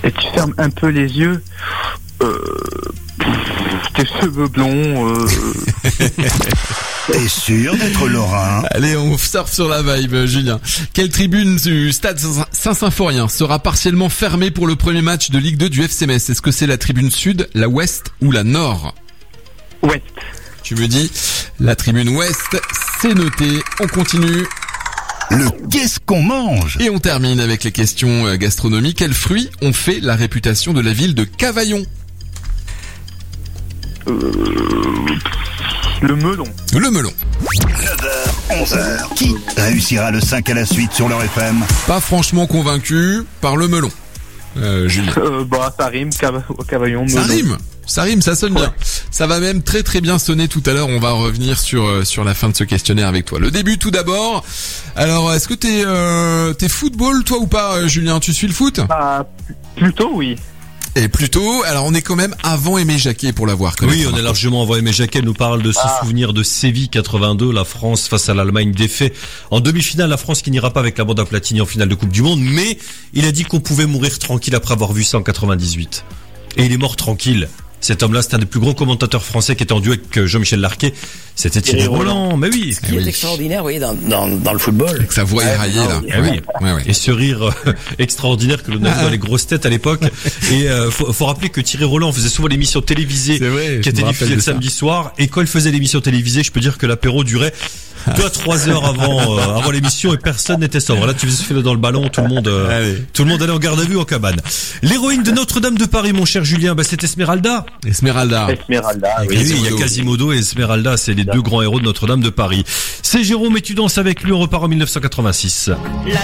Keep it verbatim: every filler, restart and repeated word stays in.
et tu fermes un peu les yeux, euh, tes cheveux blonds. Euh... T'es sûr d'être lorrain? Allez, on surfe sur la vibe, Julien. Quelle tribune du Stade Saint-Symphorien sera partiellement fermée pour le premier match de Ligue deux du F C Metz? Est-ce que c'est la tribune sud, la ouest ou la nord? Ouest. Tu me dis la tribune ouest, c'est noté. On continue. Le qu'est-ce qu'on mange? Et on termine avec les questions gastronomiques. Quels fruits ont fait la réputation de la ville de Cavaillon? Euh... Le melon. Le melon. neuf heures, onze heures. Qui réussira le cinq à la suite sur leur F M? Pas franchement convaincu par le melon. Euh, Julien. Euh, bah, ça rime, Cava- Cavaillon, melon. Ça rime. Ça rime, ça sonne bien. Ouais. Ça va même très très bien sonner tout à l'heure. On va revenir sur euh, sur la fin de ce questionnaire avec toi. Le début tout d'abord. Alors, est-ce que t'es euh, t'es football toi ou pas, euh, Julien? Tu suis le foot? Bah, plutôt oui. Et plutôt, alors on est quand même avant Aimé Jacquet pour l'avoir. Oui, on est largement avant Aimé Jacquet. Elle nous parle de ce Ah. souvenir de Séville quatre-vingt-deux, la France face à l'Allemagne défait en demi-finale. La France qui n'ira pas avec la bande à Platini en finale de Coupe du Monde, mais il a dit qu'on pouvait mourir tranquille après avoir vu ça en quatre-vingt-dix-huit. Et il est mort tranquille. Cet homme-là, c'est un des plus gros commentateurs français qui était en duo avec Jean-Michel Larquet. C'était Thierry Roland. Mais oui. Ce qui Eh oui. est extraordinaire, vous voyez, dans, dans, dans le football. Avec sa voix éraillée là. Ah oui. Ouais, ouais. Et ce rire euh, extraordinaire que l'on avait dans les grosses têtes à l'époque. Et euh, faut, faut rappeler que Thierry Roland faisait souvent l'émission télévisée C'est vrai, qui je était me rappelle diffusée de le ça. samedi soir. Et quand il faisait l'émission télévisée, je peux dire que l'apéro durait deux à trois heures avant euh, avant l'émission et personne n'était sobre. Là, tu faisais souffler dans le ballon, tout le monde euh, Allez. tout le monde allait en garde à vue en cabane. L'héroïne de Notre-Dame de Paris, mon cher Julien, bah c'est Esmeralda. Esmeralda. Esmeralda, Et oui. oui, il y a Quasimodo et Esmeralda, c'est les deux grands héros de Notre-Dame de Paris. C'est Jérôme et tu danses avec lui, on repart en mille neuf cent quatre-vingt-six.